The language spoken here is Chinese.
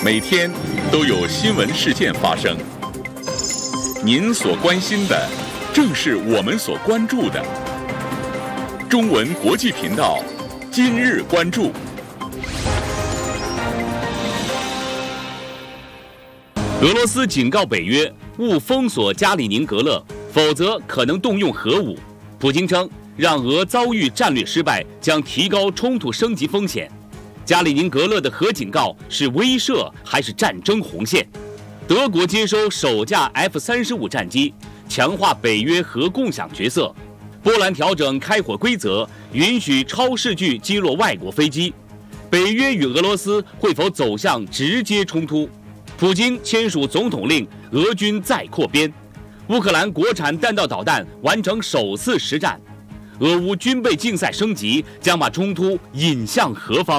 每天都有新闻事件发生，您所关心的正是我们所关注的。中文国际频道今日关注。俄罗斯警告北约勿封锁加里宁格勒，否则可能动用核武。普京称，让俄遭遇战略失败将提高冲突升级风险。加里宁格勒的核警告是威慑还是战争红线？德国接收首架 F-35战机，强化北约核共享角色。波兰调整开火规则，允许超视距击落外国飞机。北约与俄罗斯会否走向直接冲突？普京签署总统令，俄军再扩编。乌克兰国产弹道导弹完成首次实战。俄乌军备竞赛升级，将把冲突引向何方？